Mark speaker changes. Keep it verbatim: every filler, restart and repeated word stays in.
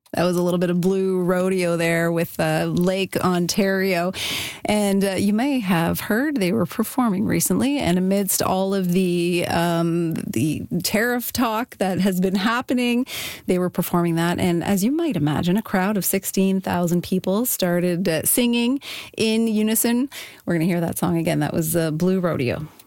Speaker 1: That was a little bit of Blue Rodeo there with uh, Lake Ontario. And uh, you may have heard they were performing recently. And amidst all of the um, the tariff talk that has been happening, they were performing that. And as you might imagine, a crowd of sixteen thousand people started uh, singing in unison. We're going to hear that song again. That was uh, Blue Rodeo.